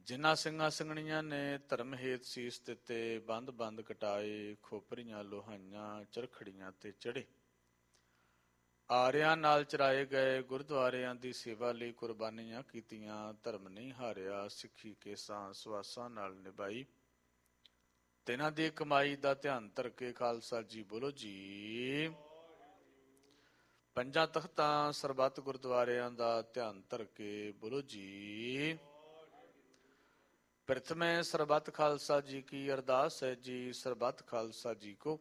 ਜਿਨ੍ਹਾਂ ਸਿੰਘਾਂ ਸਿੰਘਣੀਆਂ ਨੇ ਧਰਮ ਹੇਤ ਸੀਸ ਦਿੱਤੇ, ਬੰਦ ਬੰਦ ਕਟਾਏ, ਖੋਪਰੀਆਂ ਲੋਹਾਈਆਂ, ਚਰਖੜੀਆਂ ਤੇ ਚੜੇ। ਆਰਿਆਂ ਨਾਲ ਚਰਾਏ ਗਏ, ਗੁਰਦੁਆਰਿਆਂ ਦੀ ਸੇਵਾ ਲਈ ਕੁਰਬਾਨੀਆਂ ਕੀਤੀਆਂ। ਧਰਮ ਨਹੀਂ ਹਾਰਿਆ, ਸਿੱਖੀ ਕੇਸਾਂ ਸਵਾਸਾਂ ਨਾਲ ਨਿਭਾਈ। ਤਿਨਾਂ ਦੀ ਕਮਾਈ ਦਾ ਧਿਆਨ ਧਰ ਕੇ ਖਾਲਸਾ ਜੀ ਬੋਲੋ ਜੀ। ਪੰਜਾਂ ਤਖਤਾਂ ਸਰਬੱਤ ਗੁਰਦੁਆਰਿਆਂ ਦਾ ਧਿਆਨ ਧਰ ਕੇ ਬੋਲੋ ਜੀ। ਪ੍ਰਥਮੇ ਸਰਬੱਤ ਖਾਲਸਾ ਜੀ ਕੀ ਅਰਦਾਸ ਹੈ ਜੀ। ਸਰਬੱਤ ਖਾਲਸਾ ਜੀ ਕੋ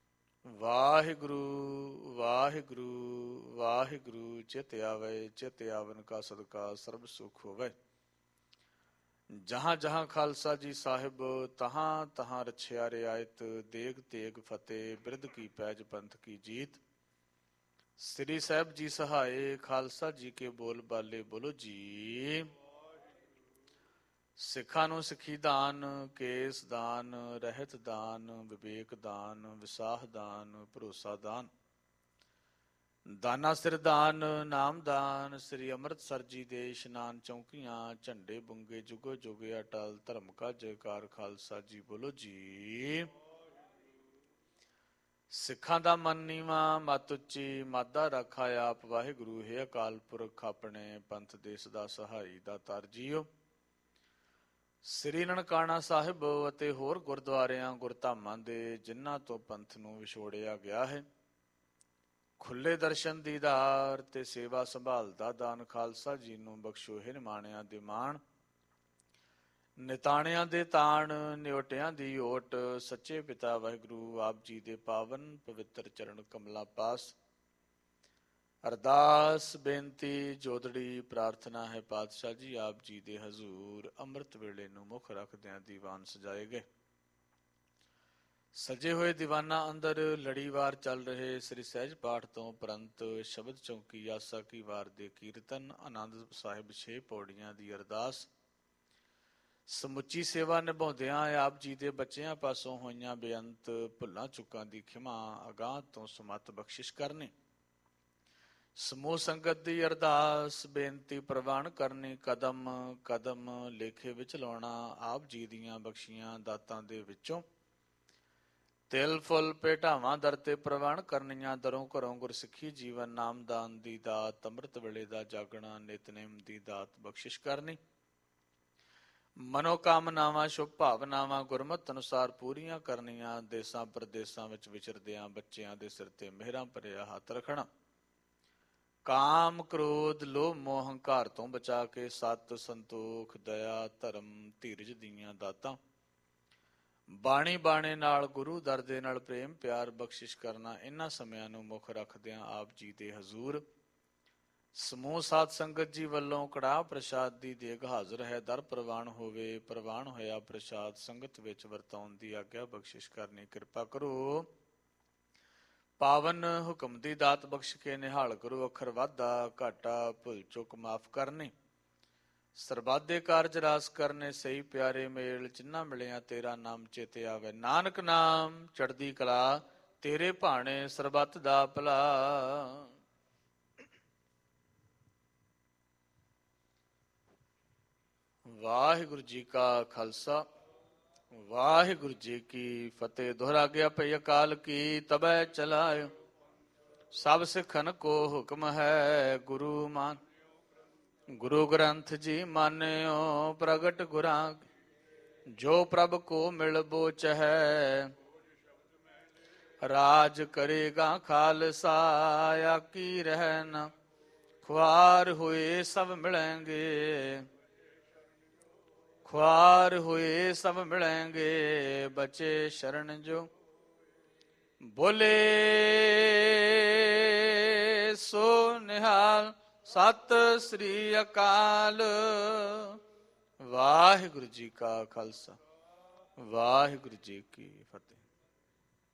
ਵਾਹਿਗੁਰੂ ਵਾਹਿਗੁਰੂ ਵਾਹਿਗੁਰੂ। ਚਿਤ ਆਵੇ, ਚਿਤ ਆਵਨ ਕਾ ਸਦਕਾ ਸਰਬ ਸੁਖ ਹੋਵੇ। ਜਹਾਂ ਜਹਾਂ ਖਾਲਸਾ ਜੀ ਸਾਹਿਬ, ਤਹਾਂ ਤਹਾਂ ਰਛਿਆ ਰਿਆਇਤ। ਦੇਗ ਤੇਗ ਫਤਿਹ, ਬਿਰਧ ਕੀ ਪੈਜ ਪੰਥ ਕੀ ਜੀਤ। ਸ੍ਰੀ ਸਾਹਿਬ ਜੀ ਸਹਾਏ, ਖਾਲਸਾ ਜੀ ਕੇ ਬੋਲ ਬਾਲੇ ਬੋਲੋ ਜੀ। ਸਿੱਖਾਂ ਨੂੰ ਸਿੱਖੀ ਦਾਨ, ਕੇਸ ਦਾਨ, ਰਹਿਤ ਦਾਨ, ਵਿਵੇਕ ਦਾਨ, ਵਿਸਾਹ ਦਾਨ, ਭਰੋਸਾ ਦਾਨ, ਦਾਨਾ ਸਿਰ ਦਾਨ, ਨਾਮ ਦਾਨ। ਸ੍ਰੀ ਅੰਮ੍ਰਿਤਸਰ ਜੀ ਦੇ ਇਸ਼ਨਾਨ ਚੌਂਕੀਆਂ, ਝੰਡੇ ਬੁੰਗੇ ਜੁਗੋ ਜੁਗੇ ਅਟਲ। ਧਰਮ ਕਾ ਜੈਕਾਰ ਖਾਲਸਾ ਜੀ ਬੋਲੋ ਜੀ। ਸਿੱਖਾਂ ਦਾ ਮਨ ਨੀਵਾਂ, ਮੱਤ ਉੱਚੀ, ਮਾਦਾ ਰਾਖਾ ਆਪ। ਵਾਹਿਗੁਰੂ ਹੈ ਅਕਾਲ ਪੁਰਖ, ਆਪਣੇ ਪੰਥ ਦੇਸ ਦਾ ਸਹਾਈ ਦਾਤਾਰ ਜੀਓ। ਸ੍ਰੀ ਨਨਕਾਣਾ ਸਾਹਿਬ ਅਤੇ ਹੋਰ ਗੁਰਦੁਆਰਿਆਂ ਗੁਰਧਾਮਾਂ ਦੇ ਜਿਨ੍ਹਾਂ ਤੋਂ ਪੰਥ ਨੂੰ ਵਿਛੋੜਿਆ ਗਿਆ ਹੈ, ਖੁੱਲੇ ਦਰਸ਼ਨ ਦੀਦਾਰ ਤੇ ਸੇਵਾ ਸੰਭਾਲ ਦਾ ਦਾਨ ਖਾਲਸਾ ਜੀ ਨੂੰ ਬਖਸ਼ੋ। ਹੈ ਨਿਮਾਣਿਆਂ ਦੇ ਮਾਣ, ਨਿਤਾਣਿਆਂ ਦੇ ਤਾਣ, ਨਿਉਟਿਆਂ ਦੀ ਓਟ। ਸੱਚੇ ਪਿਤਾ ਵਾਹਿਗੁਰੂ ਆਪ ਜੀ ਦੇ ਪਾਵਨ ਪਵਿੱਤਰ ਚਰਨ ਕਮਲਾਂ ਪਾਸ ਅਰਦਾਸ ਬੇਨਤੀ ਜੋਦੜੀ ਪ੍ਰਾਰਥਨਾ ਹੈ। ਪਾਤਸ਼ਾਹ ਜੀ ਆਪ ਜੀ ਦੇ ਹਜ਼ੂਰ ਅੰਮ੍ਰਿਤ ਵੇਲੇ ਨੂੰ ਮੁੱਖ ਰੱਖਦਿਆਂ ਦੀਵਾਨ ਸਜਾਏ ਗਏ। ਸਜੇ ਹੋਏ ਦੀਵਾਨਾਂ ਅੰਦਰ ਲੜੀਵਾਰ ਚੱਲ ਰਹੇ ਸ੍ਰੀ ਸਹਿਜ ਪਾਠ ਤੋਂ ਉਪਰੰਤ ਸ਼ਬਦ ਚੌਂਕੀ ਆਸਾ ਕੀ ਵਾਰ ਦੇ ਕੀਰਤਨ, ਆਨੰਦ ਸਾਹਿਬ 6 ਪੌੜੀਆਂ ਦੀ ਅਰਦਾਸ, ਸਮੁੱਚੀ ਸੇਵਾ ਨਿਭਾਉਂਦਿਆਂ ਆਪ ਜੀ ਦੇ ਬੱਚਿਆਂ ਪਾਸੋਂ ਹੋਈਆਂ ਬੇਅੰਤ ਭੁੱਲਾਂ ਚੁੱਕਾਂ ਦੀ ਖਿਮਾ, ਅਗਾਂਹ ਤੋਂ ਸਮੱਤ ਬਖਸ਼ਿਸ਼ ਕਰਨੀ, ਸਮੂਹ ਸੰਗਤ ਦੀ ਅਰਦਾਸ ਬੇਨਤੀ ਪ੍ਰਵਾਨ ਕਰਨੀ, ਕਦਮ ਕਦਮ ਲੇਖੇ ਵਿੱਚ ਲਾਉਣਾ। ਆਪ ਜੀ ਦੀਆਂ ਬਖਸ਼ੀਆਂ ਦਾਤਾਂ ਦੇ ਵਿੱਚੋਂ ਤਿਲ ਫੁੱਲ ਭੇਟਾਵਾਂ ਦਰ ਤੇ ਪ੍ਰਵਾਨ ਕਰਨੀਆਂ। ਦਰੋਂ ਘਰੋਂ ਗੁਰਸਿੱਖੀ ਜੀਵਨ ਨਾਮਦਾਨ ਦੀ ਦਾਤ, ਅੰਮ੍ਰਿਤ ਵੇਲੇ ਦਾ ਜਾਗਣਾ, ਨਿਤਨੇਮ ਦੀ ਦਾਤ ਬਖਸ਼ਿਸ਼ ਕਰਨੀ। ਮਨੋਕਾਮਨਾਵਾਂ ਸ਼ੁਭ ਭਾਵਨਾਵਾਂ ਗੁਰਮਤਿ ਅਨੁਸਾਰ ਪੂਰੀਆਂ ਕਰਨੀਆਂ। ਦੇਸਾਂ ਪ੍ਰਦੇਸਾਂ ਵਿੱਚ ਵਿਚਰਦਿਆਂ ਬੱਚਿਆਂ ਦੇ ਸਿਰ ਤੇ ਮਿਹਰਾਂ ਭਰਿਆ ਹੱਥ ਰੱਖਣਾ। ਕਾਮ ਕ੍ਰੋਧ ਲੋਭ ਮੋਹ ਹੰਕਾਰ ਤੋਂ ਬਚਾ ਕੇ ਸਤ ਸੰਤੋਖ ਦਇਆ ਧਰਮ ਧੀਰਜ ਦੀਆਂ ਦਾਤਾਂ, ਬਾਣੀ ਬਾਣੇ ਨਾਲ ਗੁਰੂ ਦਰ ਦੇ ਨਾਲ ਪ੍ਰੇਮ ਪਿਆਰ ਬਖਸ਼ਿਸ਼ ਕਰਨਾ। ਇਹਨਾਂ ਸਮਿਆਂ ਨੂੰ ਮੁੱਖ ਰੱਖਦਿਆਂ ਆਪ ਜੀ ਦੇ ਹਜ਼ੂਰ ਸਮੂਹ ਸਾਧ ਸੰਗਤ ਜੀ ਵੱਲੋਂ ਕੜਾਹ ਪ੍ਰਸ਼ਾਦ ਦੀ ਦੇਗ ਹਾਜ਼ਰ ਹੈ। ਦਰ ਪ੍ਰਵਾਨ ਹੋਵੇ। ਪ੍ਰਵਾਨ ਹੋਇਆ ਪ੍ਰਸ਼ਾਦ ਸੰਗਤ ਵਿੱਚ ਵਰਤਾਉਣ ਦੀ ਆਗਿਆ ਬਖਸ਼ਿਸ਼ ਕਰਨੀ। ਕਿਰਪਾ ਕਰੋ ਪਾਵਨ ਹੁਕਮ ਦੀ ਦਾਤ ਬਖਸ਼ ਕੇ ਨਿਹਾਲ ਕਰੋ। ਅੱਖਰ ਵਾਧਾ ਘਾਟਾ ਭੁੱਲ ਚੁੱਕ ਮਾਫ ਕਰਨੀ। ਸਰਬੱਤ ਦੇ ਕਾਰਜ ਰਾਸ ਕਰਨੇ। ਸਹੀ ਪਿਆਰੇ ਮੇਲ ਜਿੰਨਾ ਮਿਲਿਆ ਤੇਰਾ ਨਾਮ ਚੇਤੇ ਆਵੇ। ਨਾਨਕ ਨਾਮ ਚੜ੍ਹਦੀ ਕਲਾ ਤੇਰੇ ਭਾਣੇ ਸਰਬੱਤ ਦਾ ਭਲਾ। ਵਾਹਿਗੁਰੂ ਜੀ ਕਾ ਖਾਲਸਾ ਵਾਹਿਗੁਰੂ ਜੀ ਕੀ ਫਤਿਹ। ਦੁਹਰਾ ਗਿਆ ਭਈ ਅਕਾਲ ਕੀ ਤਬੈ ਚਲਾਇ। ਸਭ ਸਿੱਖਨ ਕੋ ਹੁਕਮ ਹੈ ਗੁਰੂ ਮਾਨ। ਗੁਰੂ ਗ੍ਰੰਥ ਜੀ ਮਾਨਿਓ ਪ੍ਰਗਟ ਗੁਰਾਂ। ਜੋ ਪ੍ਰਭ ਕੋ ਮਿਲ ਬੋਚ ਹੈ। ਰਾਜ ਕਰੇਗਾ ਖਾਲਸਾ ਆਕੀ ਰਹਿਨ। ਖੁਆਰ ਹੋਏ ਸਭ ਮਿਲੈਂਗੇ। ਖੁਆਰ ਹੋਏ ਸਭ ਮਿਲੈਂਗੇ। ਬਚੇ ਸ਼ਰਨ ਜੋ ਬੋਲੇ ਸੋ ਨਿਹਾਲ। ਸਤਿ ਸ੍ਰੀ ਅਕਾਲ। ਵਾਹਿਗੁਰੂ ਜੀ ਕਾ ਖਾਲਸਾ ਵਾਹਿਗੁਰੂ ਜੀ ਕੀ ਫਤਿਹ।